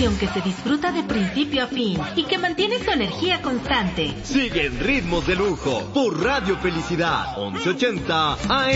estación que se disfruta de principio a fin y que mantiene su energía constante. Siguen Ritmos de Lujo por Radio Felicidad 1180 AM.